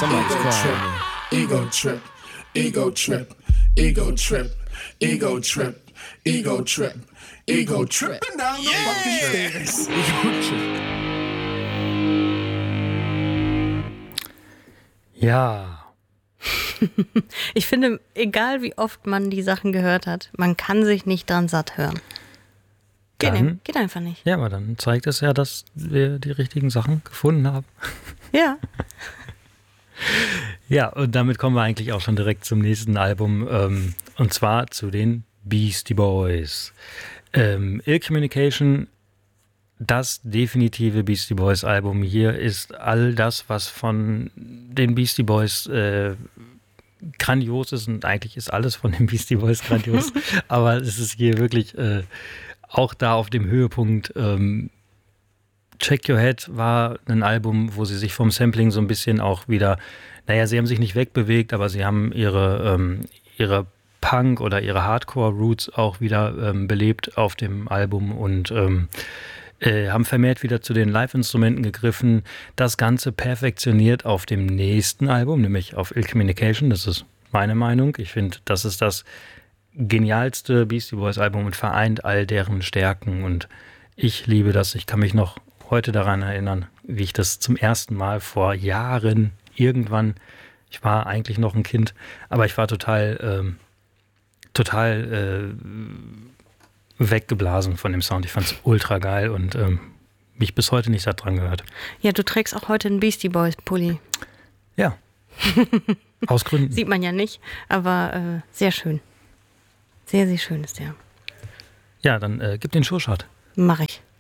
Somebody's crying. Ego trip, ego trip, ego trip, ego trip, ego trip, ego tripping down the fucking stairs. Ego trip. Ja. Ich finde, egal wie oft man die Sachen gehört hat, man kann sich nicht dran satt hören. Geht einfach nicht. Ja, aber dann zeigt es ja, dass wir die richtigen Sachen gefunden haben. Ja. Ja, und damit kommen wir eigentlich auch schon direkt zum nächsten Album, und zwar zu den Beastie Boys. Ill Communication, das definitive Beastie Boys Album hier, ist all das, was von den Beastie Boys grandios ist, und eigentlich ist alles von den Beastie Boys grandios, aber es ist hier wirklich auch da auf dem Höhepunkt. Check Your Head war ein Album, wo sie sich vom Sampling so ein bisschen auch wieder, sie haben sich nicht wegbewegt, aber sie haben ihre Punk- oder ihre Hardcore-Roots auch wieder belebt auf dem Album und haben vermehrt wieder zu den Live-Instrumenten gegriffen. Das Ganze perfektioniert auf dem nächsten Album, nämlich auf Ill Communication. Das ist meine Meinung. Ich finde, das ist das genialste Beastie Boys Album und vereint all deren Stärken. Und ich liebe das. Ich kann mich noch heute daran erinnern, wie ich das zum ersten Mal vor Jahren irgendwann, ich war eigentlich noch ein Kind, aber ich war total weggeblasen von dem Sound. Ich fand es ultra geil und mich bis heute nicht satt dran gehört. Ja, du trägst auch heute einen Beastie Boys Pulli. Ja. Aus Gründen. Sieht man ja nicht, aber sehr schön. Sehr, sehr schön ist der. Ja, dann gib den Schuhschat. Mach ich.